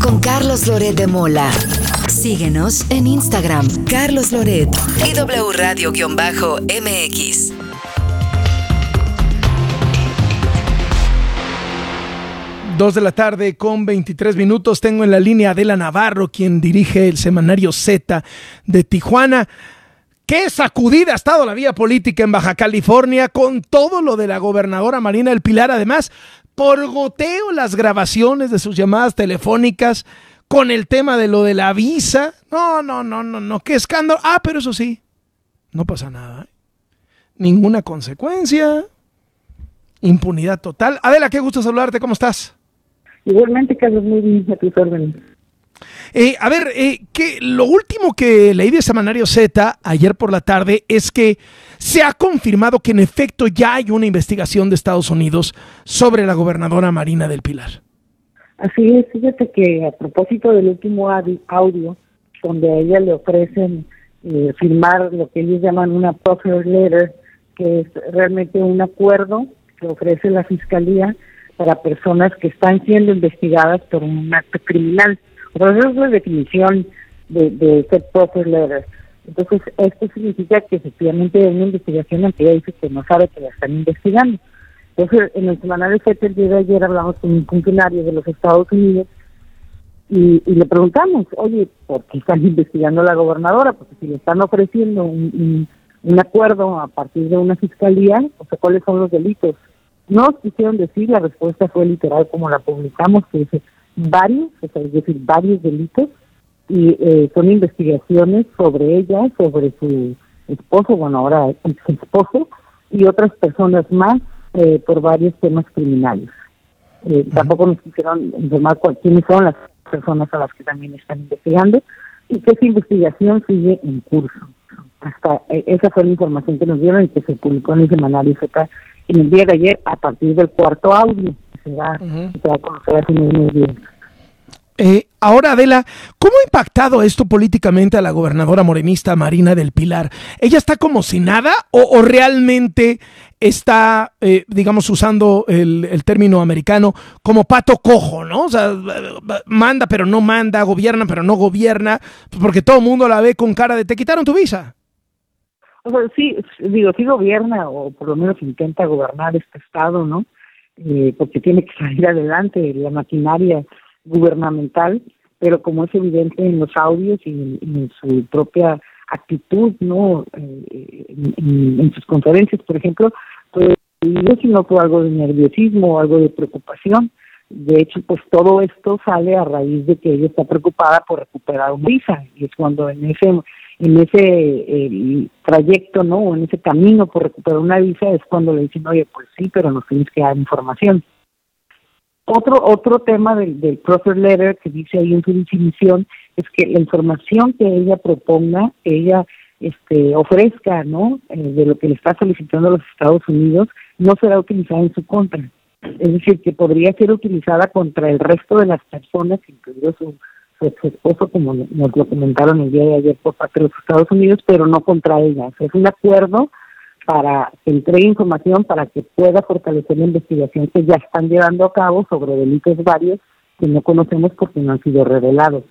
con Carlos Loret de Mola. Síguenos en Instagram, Carlos Loret y W Radio-MX. Dos de la tarde con 23 minutos. Tengo en la línea a Adela Navarro, quien dirige el semanario Z de Tijuana. ¡Qué sacudida ha estado la vía política en Baja California con todo lo de la gobernadora Marina del Pilar! Además, por goteo las grabaciones de sus llamadas telefónicas con el tema de lo de la visa. No, qué escándalo. Pero eso sí, no pasa nada, ninguna consecuencia, impunidad total. Adela, qué gusto saludarte, ¿cómo estás? Igualmente, Carlos, muy bien, a tus órdenes. Lo último que leí de Semanario Z ayer por la tarde es que se ha confirmado que en efecto ya hay una investigación de Estados Unidos sobre la gobernadora Marina del Pilar. Así es, fíjate que a propósito del último audio, donde a ella le ofrecen firmar lo que ellos llaman una proffer letter, que es realmente un acuerdo que ofrece la Fiscalía para personas que están siendo investigadas por un acto criminal. Esa es la definición de este proffer letter. Entonces, esto significa que efectivamente hay una investigación en que ella dice que no sabe que la están investigando. Entonces, en el semanario Z el día de ayer hablamos con un funcionario de los Estados Unidos y le preguntamos, oye, ¿por qué están investigando a la gobernadora? Porque si le están ofreciendo un acuerdo a partir de una fiscalía, o sea, ¿cuáles son los delitos? No quisieron decir, la respuesta fue literal como la publicamos, que dice varios, es decir, varios delitos, y son investigaciones sobre ella, sobre su esposo, bueno, ahora su esposo, y otras personas más por varios temas criminales. Tampoco nos quisieron informar quiénes son las personas a las que también están investigando, y que esa investigación sigue en curso. Hasta esa fue la información que nos dieron y que se publicó en el semanario Z en el día de ayer a partir del cuarto audio que se va a conocer hace unos días. Ahora, Adela, ¿cómo ha impactado esto políticamente a la gobernadora morenista Marina del Pilar? ¿Ella está como si nada o realmente está, usando el término americano, como pato cojo, ¿no? O sea, manda pero no manda, gobierna pero no gobierna, porque todo el mundo la ve con cara de te quitaron tu visa. O sea, sí gobierna, o por lo menos intenta gobernar este estado, ¿no? Porque tiene que salir adelante la maquinaria gubernamental, pero como es evidente en los audios y en su propia actitud, ¿no? En sus conferencias, por ejemplo, pues yo sí noto algo de nerviosismo, algo de preocupación. De hecho, pues todo esto sale a raíz de que ella está preocupada por recuperar una visa, y es cuando en ese trayecto, ¿no? En ese camino por recuperar una visa es cuando le dicen, oye, pues sí, pero nos tienes que dar información. Otro tema del proffer letter que dice ahí en su definición es que la información que ella proponga, que ella ofrezca, ¿no? De lo que le está solicitando a los Estados Unidos, no será utilizada en su contra. Es decir, que podría ser utilizada contra el resto de las personas, incluido su esposo, como nos lo comentaron el día de ayer por parte de los Estados Unidos, pero no contra ella. O sea, es un acuerdo para que entregue información para que pueda fortalecer la investigación que ya están llevando a cabo sobre delitos varios que no conocemos porque no han sido revelados.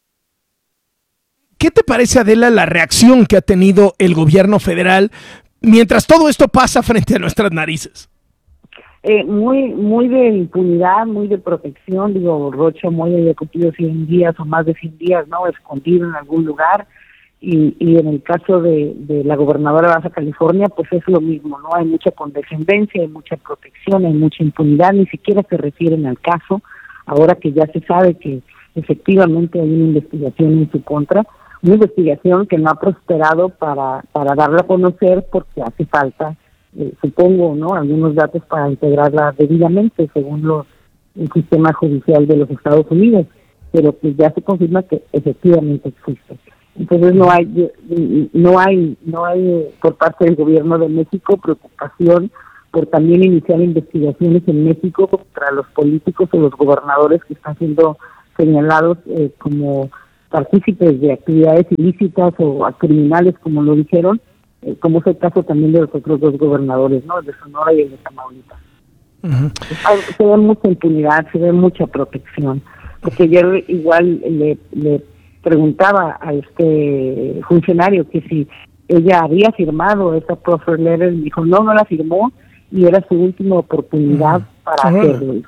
¿Qué te parece, Adela, la reacción que ha tenido el gobierno federal mientras todo esto pasa frente a nuestras narices? Muy de impunidad, muy de protección. Rocha Moya había cumplido 100 días o más de 100 días, ¿no? Escondido en algún lugar. Y en el caso de la gobernadora de Baja California, pues es lo mismo, ¿no? Hay mucha condescendencia, hay mucha protección, hay mucha impunidad, ni siquiera se refieren al caso, ahora que ya se sabe que efectivamente hay una investigación en su contra, una investigación que no ha prosperado para darla a conocer porque hace falta, supongo, ¿no? Algunos datos para integrarla debidamente según el sistema judicial de los Estados Unidos, pero que ya se confirma que efectivamente existe. Entonces no hay por parte del gobierno de México preocupación por también iniciar investigaciones en México contra los políticos o los gobernadores que están siendo señalados como partícipes de actividades ilícitas o criminales, como lo dijeron, como es el caso también de los otros dos gobernadores, ¿no? El de Sonora y el de Tamaulipas. Se ve mucha impunidad, se ve mucha protección. porque ayer igual le preguntaba a este funcionario que si ella había firmado esa proffer letter, y dijo no la firmó y era su última oportunidad para hacerlo.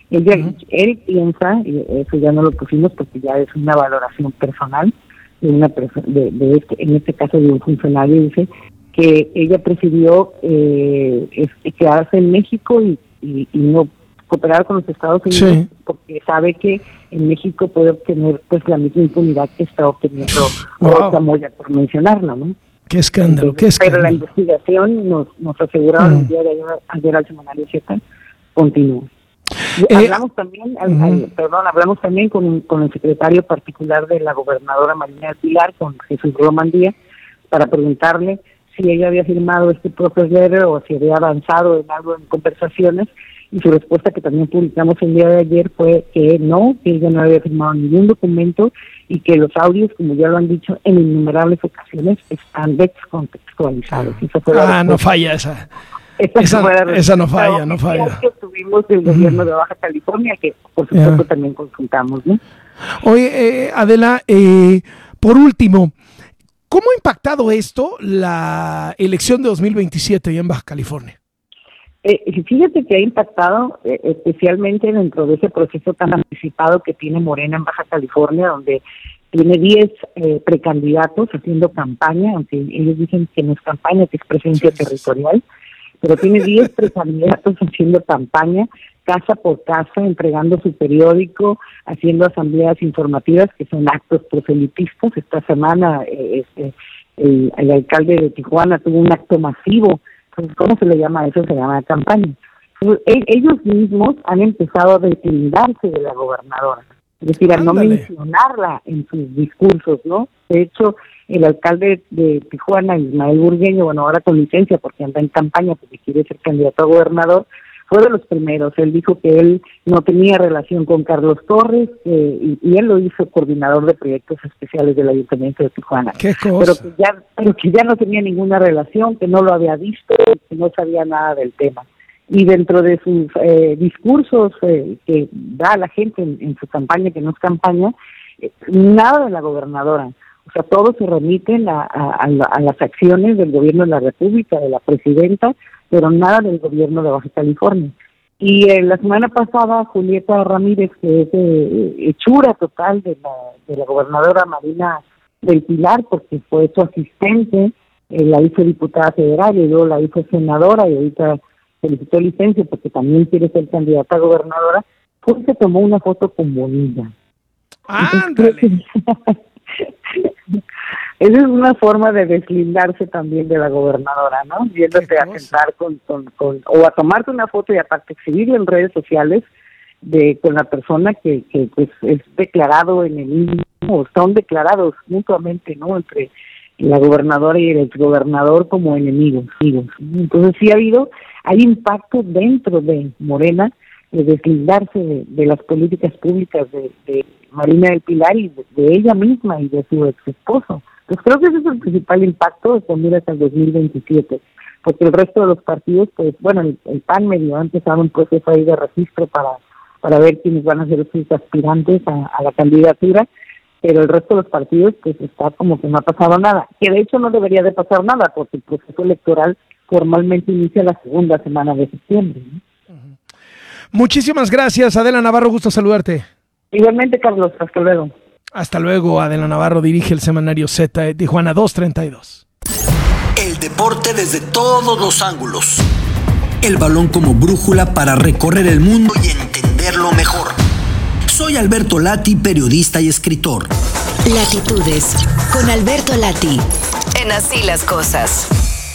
Él piensa, y eso ya no lo pusimos porque ya es una valoración personal de una persona, en este caso de un funcionario, dice que ella prefirió quedarse en México y no cooperar con los Estados Unidos, porque sabe que en México puede obtener pues la misma impunidad que está obteniendo Rosa Moya, por mencionarlo, ¿no? Qué escándalo, Entonces, qué escándalo. Pero la investigación nos aseguraron el día de ayer al semanario Z continúa. Hablamos también, hablamos también con el secretario particular de la gobernadora Marina del Pilar, con Jesús Romandía, para preguntarle si ella había firmado este proffer letter o si había avanzado en algo en conversaciones, y su respuesta, que también publicamos el día de ayer, fue que no, que ella no había firmado ningún documento y que los audios, como ya lo han dicho en innumerables ocasiones, están descontextualizados. No falla esa. Esa no falla. Que tuvimos del gobierno de Baja California, que por supuesto también consultamos, ¿no? Oye, Adela, por último, ¿cómo ha impactado esto la elección de 2027 allá en Baja California? Fíjate que ha impactado especialmente dentro de ese proceso tan anticipado que tiene Morena en Baja California, donde tiene 10 precandidatos haciendo campaña, aunque ellos dicen que no es campaña, que es presencia territorial, pero tiene 10 precandidatos haciendo campaña, casa por casa, entregando su periódico, haciendo asambleas informativas que son actos proselitistas. Esta semana el alcalde de Tijuana tuvo un acto masivo. ¿Cómo se le llama eso? Se llama campaña. Ellos mismos han empezado a deslindarse de la gobernadora, es decir, a no mencionarla en sus discursos, ¿no? De hecho, el alcalde de Tijuana, Ismael Burgueño, bueno, ahora con licencia porque anda en campaña porque quiere ser candidato a gobernador, fue de los primeros. Él dijo que él no tenía relación con Carlos Torres, y él lo hizo coordinador de proyectos especiales del Ayuntamiento de Tijuana. ¿Qué cosa? Pero que ya no tenía ninguna relación, que no lo había visto, que no sabía nada del tema. Y dentro de sus discursos que da a la gente en su campaña, que no es campaña, nada de la gobernadora. O sea, todos se remiten a las acciones del gobierno de la República, de la presidenta, pero nada del gobierno de Baja California. Y la semana pasada, Julieta Ramírez, que es hechura total de la gobernadora Marina del Pilar, porque fue su asistente, la hizo diputada federal y luego la hizo senadora, y ahorita solicitó licencia porque también quiere ser candidata a gobernadora, pues se tomó una foto con Bonilla. ¡Ándale! Esa es una forma de deslindarse también de la gobernadora, ¿no? Viéndote a sentar o a tomarte una foto y aparte exhibirla en redes sociales con la persona que pues es declarado enemigo, o son declarados mutuamente, ¿no? Entre la gobernadora y el exgobernador como enemigos. Entonces sí hay impacto dentro de Morena de deslindarse de las políticas públicas de Marina del Pilar y de ella misma y de su ex esposo. Pues creo que ese es el principal impacto de miras al 2027, porque el resto de los partidos, pues bueno, el PAN medio ha empezado un proceso ahí de registro para ver quiénes van a ser sus aspirantes a la candidatura, pero el resto de los partidos pues está como que no ha pasado nada, que de hecho no debería de pasar nada, porque el proceso electoral formalmente inicia la segunda semana de septiembre, ¿no? Muchísimas gracias, Adela Navarro, gusto saludarte. Igualmente, Carlos, hasta luego. Hasta luego. Adela Navarro dirige el semanario Z de Tijuana 232. El deporte desde todos los ángulos. El balón como brújula para recorrer el mundo y entenderlo mejor. Soy Alberto Lati, periodista y escritor. Latitudes con Alberto Lati. En Así las Cosas.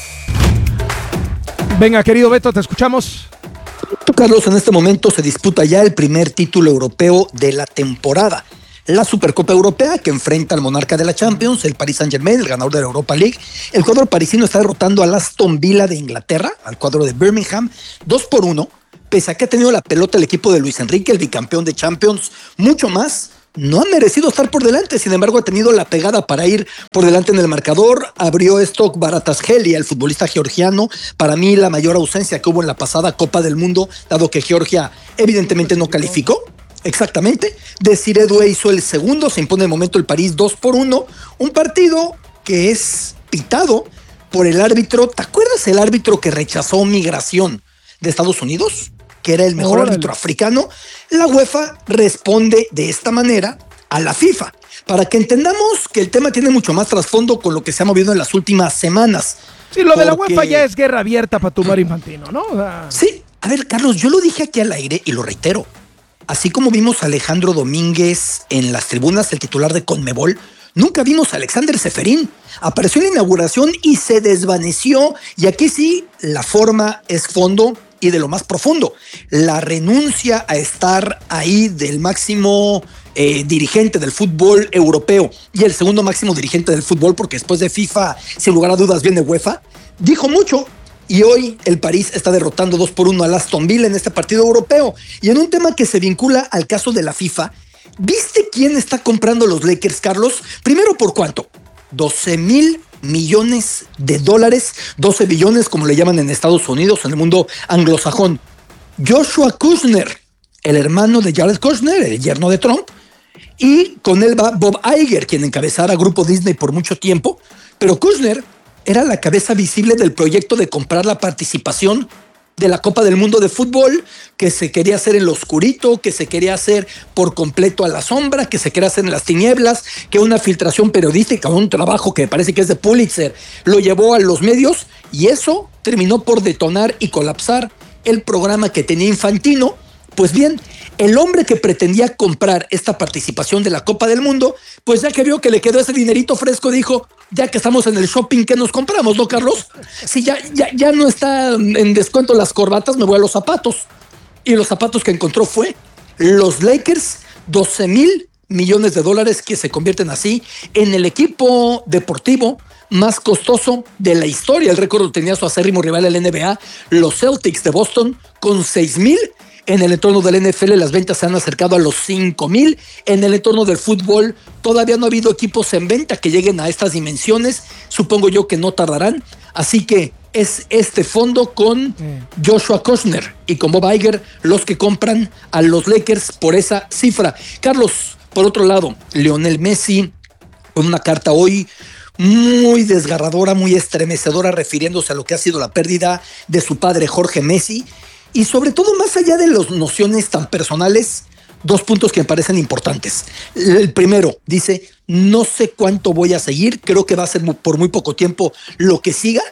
Venga, querido Beto, te escuchamos. Carlos, en este momento se disputa ya el primer título europeo de la temporada. La Supercopa Europea, que enfrenta al monarca de la Champions, el Paris Saint-Germain, el ganador de la Europa League. El cuadro parisino está derrotando al Aston Villa de Inglaterra, al cuadro de Birmingham, 2-1, pese a que ha tenido la pelota el equipo de Luis Enrique, el bicampeón de Champions, mucho más. No ha merecido estar por delante, sin embargo ha tenido la pegada para ir por delante en el marcador. Abrió Stock Baratasgeli, el futbolista georgiano, para mí la mayor ausencia que hubo en la pasada Copa del Mundo, dado que Georgia evidentemente no calificó. Exactamente. Desiré Doué hizo el segundo, se impone de momento el París 2-1. Un partido que es pitado por el árbitro. ¿Te acuerdas el árbitro que rechazó migración de Estados Unidos? Que era el mejor árbitro africano. La UEFA responde de esta manera a la FIFA, para que entendamos que el tema tiene mucho más trasfondo con lo que se ha movido en las últimas semanas. Sí, lo de la UEFA ya es guerra abierta para tumbar Infantino, ¿no? Sí, a ver, Carlos, yo lo dije aquí al aire y lo reitero. Así como vimos a Alejandro Domínguez en las tribunas, el titular de Conmebol, nunca vimos a Alexander Ceferín. Apareció en la inauguración y se desvaneció. Y aquí sí, la forma es fondo y de lo más profundo. La renuncia a estar ahí del máximo dirigente del fútbol europeo y el segundo máximo dirigente del fútbol, porque después de FIFA, sin lugar a dudas, viene UEFA, dijo mucho. Y hoy el París está derrotando 2-1 al Aston Villa en este partido europeo. Y en un tema que se vincula al caso de la FIFA, ¿viste quién está comprando los Lakers, Carlos? Primero, ¿por cuánto? 12,000 millones de dólares, 12 billones como le llaman en Estados Unidos, en el mundo anglosajón. Joshua Kushner, el hermano de Jared Kushner, el yerno de Trump, y con él va Bob Iger, quien encabezara Grupo Disney por mucho tiempo, pero Kushner era la cabeza visible del proyecto de comprar la participación de la Copa del Mundo de Fútbol, que se quería hacer en lo oscurito, que se quería hacer por completo a la sombra, que se quería hacer en las tinieblas, que una filtración periodística, un trabajo que parece que es de Pulitzer, lo llevó a los medios, y eso terminó por detonar y colapsar el programa que tenía Infantino. Pues bien, el hombre que pretendía comprar esta participación de la Copa del Mundo, pues ya que vio que le quedó ese dinerito fresco, dijo, ya que estamos en el shopping, ¿qué nos compramos, no, Carlos? Si ya no está en descuento las corbatas, me voy a los zapatos. Y los zapatos que encontró fue los Lakers, 12,000 millones de dólares, que se convierten así en el equipo deportivo más costoso de la historia. El récord lo tenía su acérrimo rival, el NBA, los Celtics de Boston, con 6,000. En el entorno del NFL las ventas se han acercado a los 5,000. En el entorno del fútbol todavía no ha habido equipos en venta que lleguen a estas dimensiones. Supongo yo que no tardarán. Así que es este fondo con Joshua Kushner y con Bob Iger los que compran a los Lakers por esa cifra. Carlos, por otro lado, Lionel Messi con una carta hoy muy desgarradora, muy estremecedora, refiriéndose a lo que ha sido la pérdida de su padre Jorge Messi. Y sobre todo, más allá de las nociones tan personales, dos puntos que me parecen importantes. El primero, dice, no sé cuánto voy a seguir, creo que va a ser por muy poco tiempo lo que siga.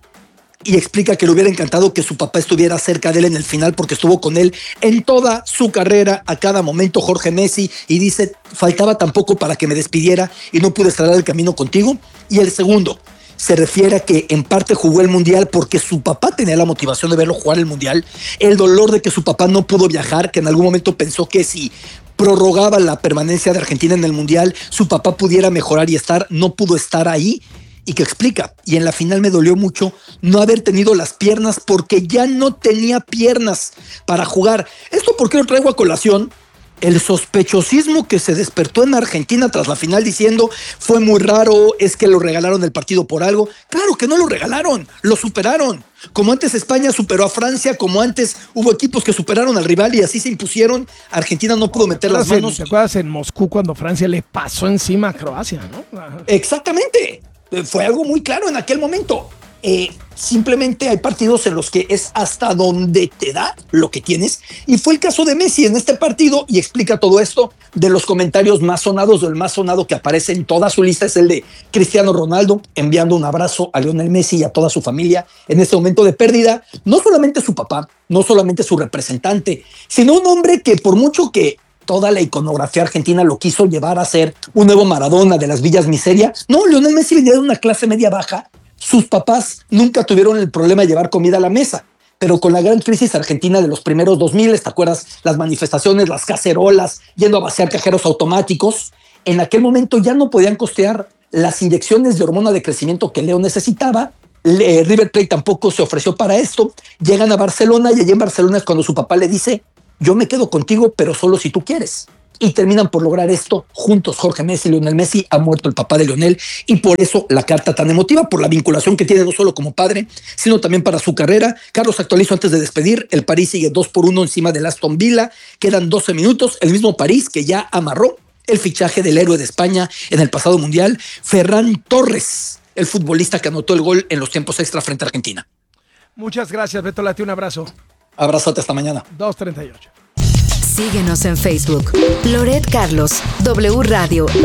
Y explica que le hubiera encantado que su papá estuviera cerca de él en el final, porque estuvo con él en toda su carrera, a cada momento, Jorge Messi. Y dice, faltaba tan poco para que me despidiera y no pude cerrar el camino contigo. Y el segundo, se refiere a que en parte jugó el Mundial porque su papá tenía la motivación de verlo jugar el Mundial, el dolor de que su papá no pudo viajar, que en algún momento pensó que si prorrogaba la permanencia de Argentina en el Mundial, su papá pudiera mejorar y no pudo estar ahí, y que explica, y en la final me dolió mucho no haber tenido las piernas porque ya no tenía piernas para jugar. ¿Esto por qué lo traigo a colación? El sospechosismo que se despertó en Argentina tras la final diciendo fue muy raro, es que lo regalaron el partido por algo. Claro que no lo regalaron, lo superaron. Como antes España superó a Francia, como antes hubo equipos que superaron al rival y así se impusieron, Argentina no pudo meter las manos. ¿Te acuerdas en Moscú cuando Francia le pasó encima a Croacia, no? Ajá. Exactamente, fue algo muy claro en aquel momento. Simplemente hay partidos en los que es hasta donde te da lo que tienes, y fue el caso de Messi en este partido, y explica todo esto. De los comentarios más sonados, o el más sonado que aparece en toda su lista, es el de Cristiano Ronaldo enviando un abrazo a Lionel Messi y a toda su familia en este momento de pérdida. No solamente su papá, no solamente su representante, sino un hombre que, por mucho que toda la iconografía argentina lo quiso llevar a ser un nuevo Maradona de las villas miseria, no, Lionel Messi venía de una clase media baja. Sus papás nunca tuvieron el problema de llevar comida a la mesa, pero con la gran crisis argentina de los primeros 2000, ¿te acuerdas? Las manifestaciones, las cacerolas, yendo a vaciar cajeros automáticos, en aquel momento ya no podían costear las inyecciones de hormona de crecimiento que Leo necesitaba. River Plate tampoco se ofreció para esto. Llegan a Barcelona y allí en Barcelona es cuando su papá le dice, yo me quedo contigo, pero solo si tú quieres. y terminan por lograr esto juntos. Jorge Messi y Lionel Messi. Ha muerto el papá de Lionel y por eso la carta tan emotiva, por la vinculación que tiene no solo como padre, sino también para su carrera. Carlos, actualizo antes de despedir. El París sigue 2-1 encima del Aston Villa. Quedan 12 minutos. El mismo París que ya amarró el fichaje del héroe de España en el pasado mundial, Ferran Torres, el futbolista que anotó el gol en los tiempos extra frente a Argentina. Muchas gracias, Beto Lati, un abrazo. Abrazote, hasta mañana. 2:38. Síguenos en Facebook. Loret Carlos, W Radio.